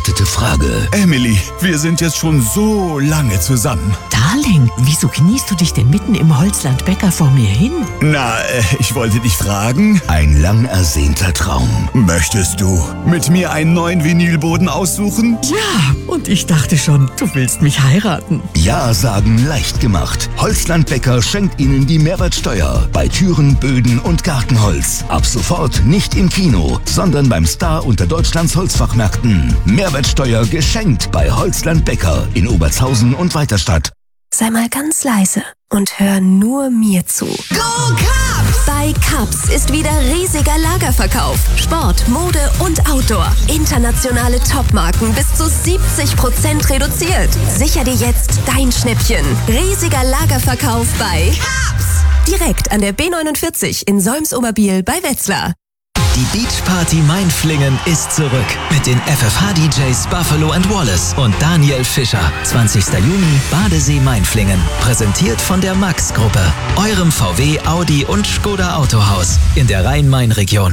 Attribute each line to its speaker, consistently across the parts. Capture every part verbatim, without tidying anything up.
Speaker 1: beantwortete Frage.
Speaker 2: Emily, wir sind jetzt schon so lange zusammen.
Speaker 3: Darling, wieso kniest du dich denn mitten im Holzland-Bäcker vor mir hin?
Speaker 2: Na, äh, ich wollte dich fragen.
Speaker 1: Ein lang ersehnter Traum.
Speaker 2: Möchtest du mit mir einen neuen Vinylboden aussuchen?
Speaker 3: Ja, und ich dachte schon, du willst mich heiraten.
Speaker 1: Ja sagen leicht gemacht. Holzland-Bäcker schenkt Ihnen die Mehrwertsteuer bei Türen, Böden und Gartenholz. Ab sofort nicht im Kino, sondern beim Star unter Deutschlands Holzfachmärkten. Mehrwertsteuer geschenkt bei Holzland-Bäcker in Obertshausen und Weiterstadt.
Speaker 4: Sei mal ganz leise und hör nur mir zu.
Speaker 5: Go Cubs!
Speaker 4: Bei Cubs ist wieder riesiger Lagerverkauf. Sport, Mode und Outdoor. Internationale Topmarken bis zu siebzig Prozent reduziert. Sicher dir jetzt dein Schnäppchen. Riesiger Lagerverkauf bei
Speaker 5: Cubs!
Speaker 4: Direkt an der B neunundvierzig in Solms-Oberbiel bei Wetzlar.
Speaker 6: Die Beachparty Mainflingen ist zurück mit den F F H-D Js Buffalo and Wallace und Daniel Fischer. zwanzigster Juni, Badesee Mainflingen. Präsentiert von der Max-Gruppe, eurem V W, Audi und Skoda Autohaus in der Rhein-Main-Region.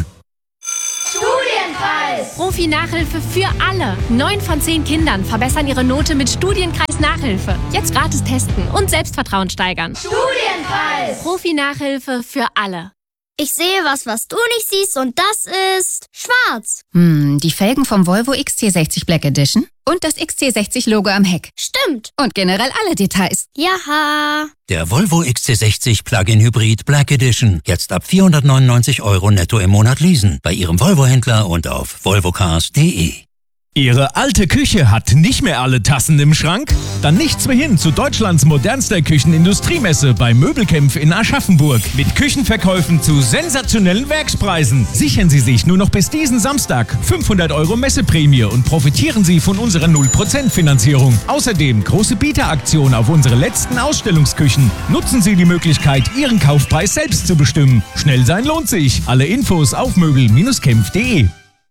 Speaker 7: Studienkreis! Profi-Nachhilfe für alle. Neun von zehn Kindern verbessern ihre Note mit Studienkreis Nachhilfe. Jetzt gratis testen und Selbstvertrauen steigern. Studienkreis! Profi-Nachhilfe für alle.
Speaker 8: Ich sehe was, was du nicht siehst, und das ist schwarz.
Speaker 9: Hm, die Felgen vom Volvo X C sechzig Black Edition und das X C sechzig Logo am Heck.
Speaker 8: Stimmt.
Speaker 9: Und generell alle Details.
Speaker 8: Jaha.
Speaker 10: Der Volvo X C sechzig Plug-in Hybrid Black Edition. Jetzt ab vierhundertneunundneunzig Euro netto im Monat leasen. Bei Ihrem Volvo-Händler und auf volvocars punkt de.
Speaker 11: Ihre alte Küche hat nicht mehr alle Tassen im Schrank? Dann nichts mehr hin zu Deutschlands modernster Küchenindustriemesse bei Möbelkämpf in Aschaffenburg. Mit Küchenverkäufen zu sensationellen Werkspreisen. Sichern Sie sich nur noch bis diesen Samstag fünfhundert Euro Messeprämie und profitieren Sie von unserer null Prozent Finanzierung. Außerdem große Bieteraktion auf unsere letzten Ausstellungsküchen. Nutzen Sie die Möglichkeit, Ihren Kaufpreis selbst zu bestimmen. Schnell sein lohnt sich. Alle Infos auf möbel Bindestrich kämpf punkt de.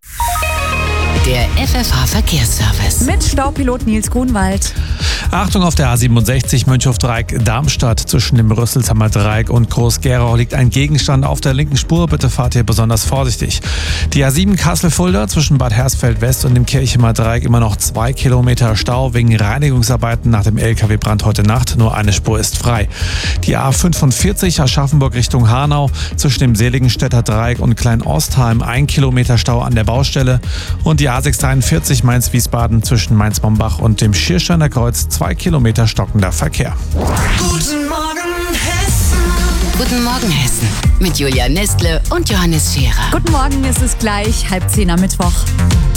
Speaker 12: Der F F H-Verkehrsservice.
Speaker 13: Mit Staupilot Nils Grunwald.
Speaker 14: Achtung auf der A siebenundsechzig Mönchhof-Dreieck-Darmstadt. Zwischen dem Rüsselsheimer Dreieck und Groß-Gerau liegt ein Gegenstand auf der linken Spur. Bitte fahrt hier besonders vorsichtig. Die A sieben Kassel-Fulda zwischen Bad Hersfeld-West und dem Kirchheimer Dreieck immer noch zwei Kilometer Stau wegen Reinigungsarbeiten nach dem L K W-Brand heute Nacht. Nur eine Spur ist frei. Die A fünfundvierzig Aschaffenburg Richtung Hanau zwischen dem Seligenstädter Dreieck und Klein-Ostheim ein Kilometer Stau an der Baustelle. Und die A sechshundertdreiundvierzig Mainz-Wiesbaden zwischen Mainz-Mombach und dem Schiersteiner Kreuz zwei Kilometer stockender Verkehr.
Speaker 5: Guten Morgen, Hessen.
Speaker 12: Guten Morgen, Hessen. Mit Julia Nestle und Johannes Scherer.
Speaker 13: Guten Morgen, es ist gleich halb zehn am Mittwoch.